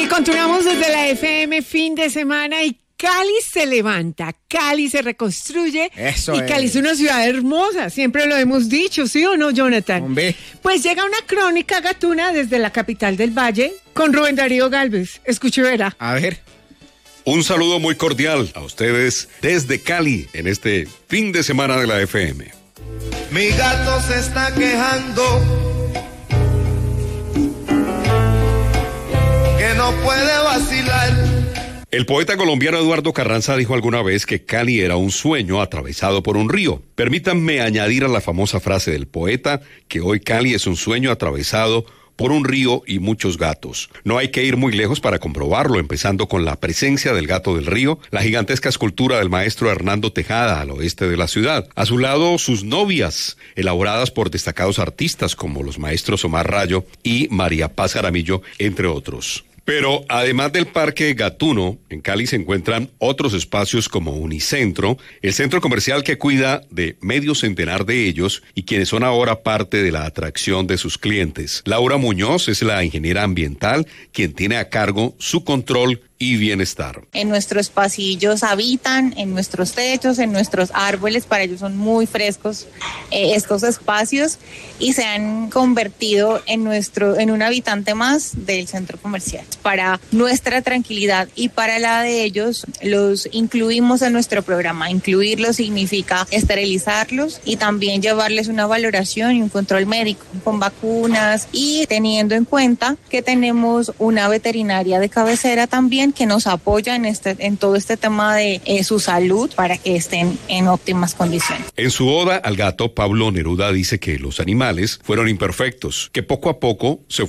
Continuamos desde la FM fin de semana y Cali se levanta, Cali se reconstruye. Eso y Cali es una ciudad hermosa, siempre lo hemos dicho, ¿sí o no, Jonathan? Hombre. Pues llega una crónica gatuna desde la capital del Valle con Rubén Darío Gálvez. Escuche, verá. A ver. Un saludo muy cordial a ustedes desde Cali en este fin de semana de la FM. Mi gato se está quejando que no puede vacilar. El poeta colombiano Eduardo Carranza dijo alguna vez que Cali era un sueño atravesado por un río. Permítanme añadir a la famosa frase del poeta que hoy Cali es un sueño atravesado por un río y muchos gatos. No hay que ir muy lejos para comprobarlo, empezando con la presencia del gato del río, la gigantesca escultura del maestro Hernando Tejada al oeste de la ciudad. A su lado, sus novias, elaboradas por destacados artistas como los maestros Omar Rayo y María Paz Jaramillo, entre otros. Pero además del Parque Gatuno, en Cali se encuentran otros espacios como Unicentro, el centro comercial que cuida de medio centenar de ellos y quienes son ahora parte de la atracción de sus clientes. Laura Muñoz es la ingeniera ambiental, quien tiene a cargo su control y bienestar. En nuestros pasillos habitan, en nuestros techos, en nuestros árboles, para ellos son muy frescos estos espacios y se han convertido en un habitante más del centro comercial. Para nuestra tranquilidad y para la de ellos, los incluimos en nuestro programa. Incluirlos significa esterilizarlos y también llevarles una valoración y un control médico con vacunas y teniendo en cuenta que tenemos una veterinaria de cabecera también que nos apoya en todo este tema de su salud para que estén en óptimas condiciones. En su oda al gato, Pablo Neruda dice que los animales fueron imperfectos, que poco a poco se